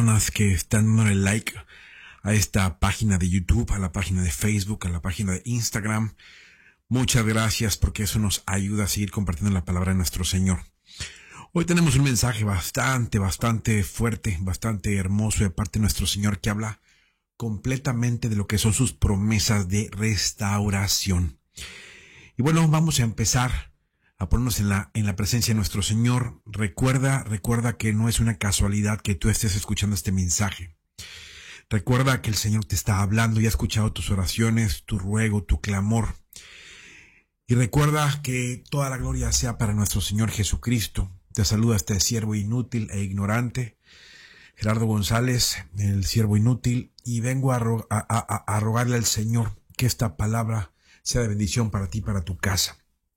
personas que están dándole like a esta página de YouTube, a la página de Facebook, a la página de Instagram. Muchas gracias, porque eso nos ayuda a seguir compartiendo la palabra de nuestro Señor. Hoy tenemos un mensaje bastante fuerte, bastante hermoso de parte de nuestro Señor, que habla completamente de lo que son sus promesas de restauración. Y bueno, vamos a empezar a ponernos en la presencia de nuestro Señor. Recuerda que no es una casualidad que tú estés escuchando este mensaje. Recuerda que el Señor te está hablando y ha escuchado tus oraciones, tu ruego, tu clamor. Y recuerda que toda la gloria sea para nuestro Señor Jesucristo. Te saluda este siervo inútil e ignorante, Gerardo González, el siervo inútil, y vengo a rogarle al Señor que esta palabra sea de bendición para ti y para tu casa.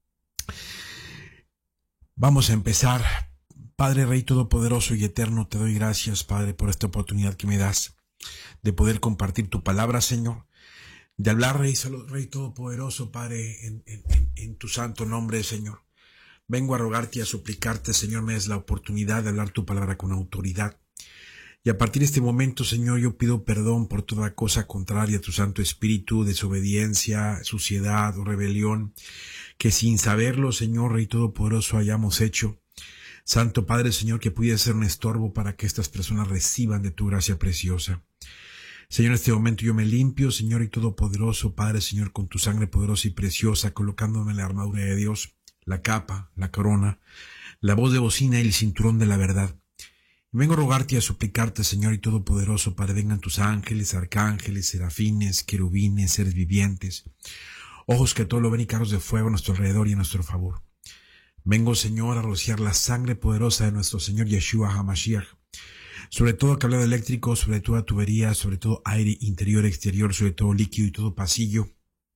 Vamos a empezar. Padre, Rey Todopoderoso y Eterno, te doy gracias, Padre, por esta oportunidad que me das de poder compartir tu palabra, Señor, de hablar, Rey Todopoderoso, Padre, en tu santo nombre, Señor. Vengo a rogarte y a suplicarte, Señor, me des la oportunidad de hablar tu palabra con autoridad. Y a partir de este momento, Señor, yo pido perdón por toda cosa contraria a tu Santo Espíritu, desobediencia, suciedad o rebelión, que sin saberlo, Señor, Rey Todopoderoso, hayamos hecho. Santo Padre, Señor, que pudiera ser un estorbo para que estas personas reciban de tu gracia preciosa. Señor, en este momento yo me limpio, Señor y Todopoderoso, Padre, Señor, con tu sangre poderosa y preciosa, colocándome la armadura de Dios, la capa, la corona, la voz de bocina y el cinturón de la verdad. Y vengo a rogarte y a suplicarte, Señor y Todopoderoso, Padre, vengan tus ángeles, arcángeles, serafines, querubines, seres vivientes, ojos que todo lo ven y carros de fuego a nuestro alrededor y a nuestro favor. Vengo, Señor, a rociar la sangre poderosa de nuestro Señor Yeshua HaMashiach, sobre todo cableado eléctrico, sobre toda tubería, sobre todo aire interior, exterior, sobre todo líquido y todo pasillo,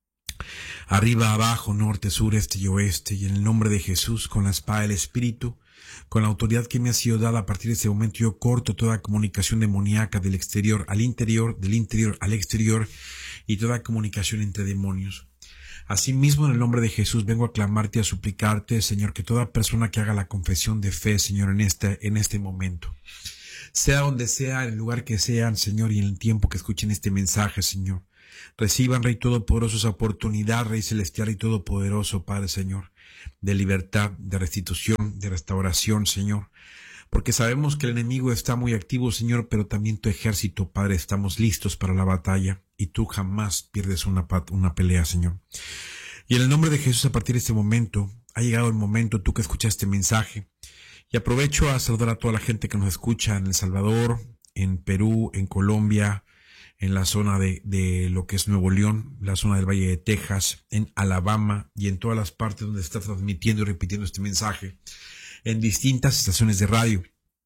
arriba, abajo, norte, sur, este y oeste, y en el nombre de Jesús, con la espada del Espíritu, con la autoridad que me ha sido dada a partir de este momento, yo corto toda comunicación demoníaca del exterior al interior, del interior al exterior, y toda comunicación entre demonios. Asimismo, en el nombre de Jesús, vengo a clamarte y a suplicarte, Señor, que toda persona que haga la confesión de fe, Señor, en este momento, sea donde sea, en el lugar que sean, Señor, y en el tiempo que escuchen este mensaje, Señor, reciban, Rey Todopoderoso, esa oportunidad, Rey Celestial y Todopoderoso, Padre, Señor, de libertad, de restitución, de restauración, Señor, porque sabemos que el enemigo está muy activo, Señor, pero también tu ejército, Padre, estamos listos para la batalla, y tú jamás pierdes una pelea, Señor. Y en el nombre de Jesús, a partir de este momento, ha llegado el momento, tú que escuchas este mensaje, y aprovecho a saludar a toda la gente que nos escucha en El Salvador, en Perú, en Colombia, en la zona de lo que es Nuevo León, la zona del Valle de Texas, en Alabama y en todas las partes donde está transmitiendo y repitiendo este mensaje, en distintas estaciones de radio.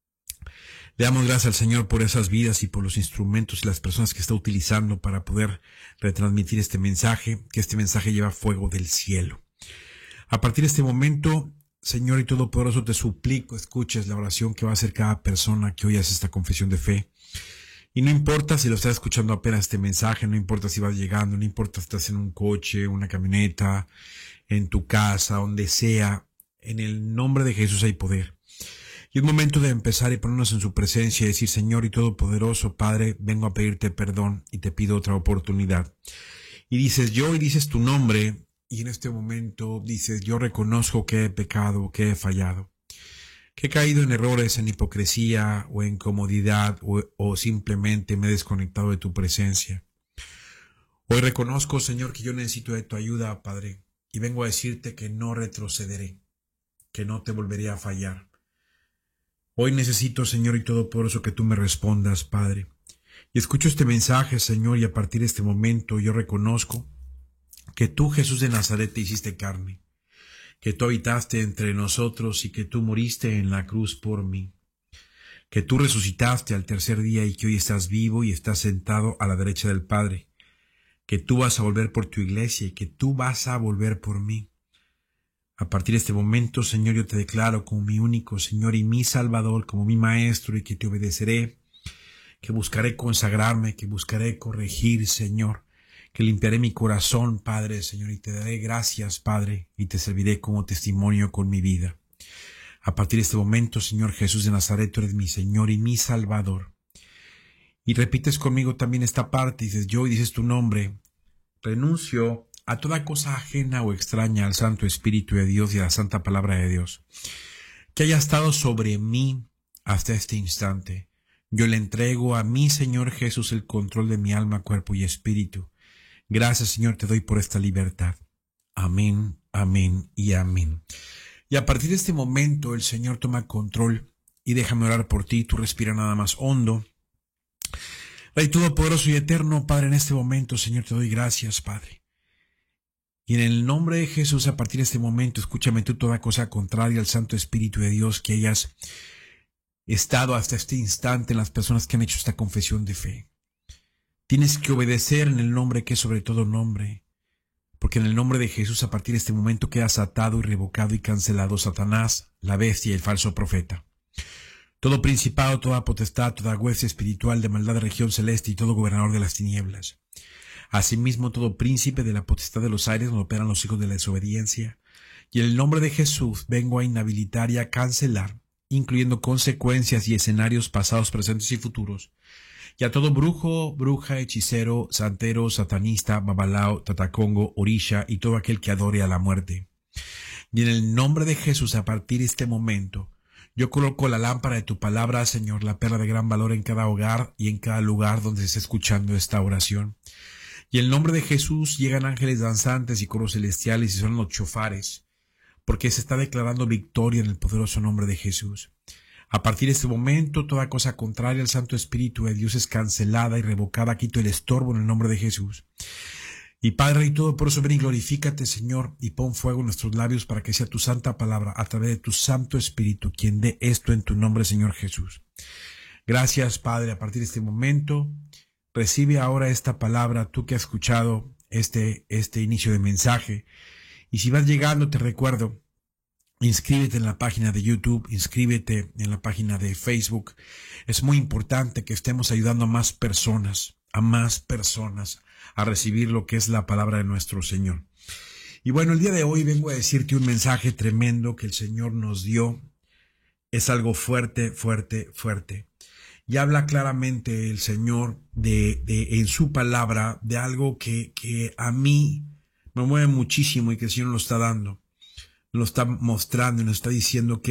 Le damos gracias al Señor por esas vidas y por los instrumentos y las personas que está utilizando para poder retransmitir este mensaje, que este mensaje lleva fuego del cielo. A partir de este momento, Señor y Todopoderoso, te suplico, escuches la oración que va a hacer cada persona que hoy hace esta confesión de fe. Y no importa si lo estás escuchando apenas este mensaje, no importa si vas llegando, no importa si estás en un coche, una camioneta, en tu casa, donde sea, en el nombre de Jesús hay poder. Y es momento de empezar y ponernos en su presencia y decir, Señor y Todopoderoso, Padre, vengo a pedirte perdón y te pido otra oportunidad. Y dices yo y dices tu nombre, y en este momento dices, yo reconozco que he pecado, que he fallado, que he caído en errores, en hipocresía o en comodidad o simplemente me he desconectado de tu presencia. Hoy reconozco, Señor, que yo necesito de tu ayuda, Padre, y vengo a decirte que no retrocederé, que no te volveré a fallar. Hoy necesito, Señor y Todopoderoso, que tú me respondas, Padre. Y escucho este mensaje, Señor, y a partir de este momento yo reconozco que tú, Jesús de Nazaret, te hiciste carne, que tú habitaste entre nosotros y que tú moriste en la cruz por mí, que tú resucitaste al tercer día y que hoy estás vivo y estás sentado a la derecha del Padre, que tú vas a volver por tu iglesia y que tú vas a volver por mí. A partir de este momento, Señor, yo te declaro como mi único Señor y mi Salvador, como mi Maestro, y que te obedeceré, que buscaré consagrarme, que buscaré corregir, Señor, que limpiaré mi corazón, Padre, Señor, y te daré gracias, Padre, y te serviré como testimonio con mi vida. A partir de este momento, Señor Jesús de Nazaret, tú eres mi Señor y mi Salvador. Y repites conmigo también esta parte, dices yo y dices tu nombre. Renuncio a toda cosa ajena o extraña al Santo Espíritu de Dios y a la Santa Palabra de Dios, que haya estado sobre mí hasta este instante. Yo le entrego a mi Señor Jesús el control de mi alma, cuerpo y espíritu. Gracias, Señor, te doy por esta libertad. Amén, amén y amén. Y a partir de este momento el Señor toma control y déjame orar por ti. Tú respira nada más hondo. Rey Todopoderoso y Eterno, Padre, en este momento, Señor, te doy gracias, Padre. Y en el nombre de Jesús, a partir de este momento, escúchame tú toda cosa contraria al Santo Espíritu de Dios que hayas estado hasta este instante en las personas que han hecho esta confesión de fe. Tienes que obedecer en el nombre que es sobre todo nombre, porque en el nombre de Jesús, a partir de este momento, quedas atado y revocado y cancelado Satanás, la bestia y el falso profeta. Todo principado, toda potestad, toda hueste espiritual de maldad de región celeste y todo gobernador de las tinieblas. Asimismo, todo príncipe de la potestad de los aires donde operan los hijos de la desobediencia. Y en el nombre de Jesús vengo a inhabilitar y a cancelar, incluyendo consecuencias y escenarios pasados, presentes y futuros. Y a todo brujo, bruja, hechicero, santero, satanista, babalao, tatacongo, orisha y todo aquel que adore a la muerte. Y en el nombre de Jesús, a partir de este momento, yo coloco la lámpara de tu palabra, Señor, la perla de gran valor en cada hogar y en cada lugar donde se esté escuchando esta oración. Y en el nombre de Jesús llegan ángeles danzantes y coros celestiales y son los chofares, porque se está declarando victoria en el poderoso nombre de Jesús. A partir de este momento, toda cosa contraria al Santo Espíritu de Dios es cancelada y revocada. Quito el estorbo en el nombre de Jesús. Y Padre y todo, por eso ven y glorifícate, Señor, y pon fuego en nuestros labios para que sea tu santa palabra a través de tu Santo Espíritu quien dé esto en tu nombre, Señor Jesús. Gracias, Padre, a partir de este momento, recibe ahora esta palabra, tú que has escuchado este inicio de mensaje. Y si vas llegando, te recuerdo, inscríbete en la página de YouTube, inscríbete en la página de Facebook. Es muy importante que estemos ayudando a más personas a recibir lo que es la palabra de nuestro Señor. Y bueno, el día de hoy vengo a decirte un mensaje tremendo que el Señor nos dio. Es algo fuerte, fuerte, fuerte. Y habla claramente el Señor en su palabra de algo que a mí me mueve muchísimo y que el Señor lo está dando, lo está mostrando y nos está diciendo que